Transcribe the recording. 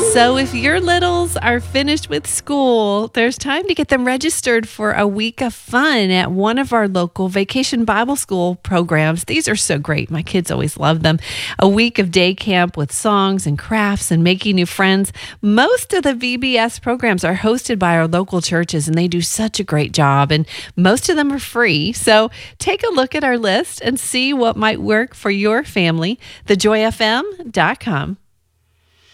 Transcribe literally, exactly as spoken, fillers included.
So if your littles are finished with school, there's time to get them registered for a week of fun at one of our local vacation Bible school programs. These are so great. My kids always love them. A week of day camp with songs and crafts and making new friends. Most of the V B S programs are hosted by our local churches, and they do such a great job, and most of them are free. So take a look at our list and see what might work for your family. the joy f m dot com.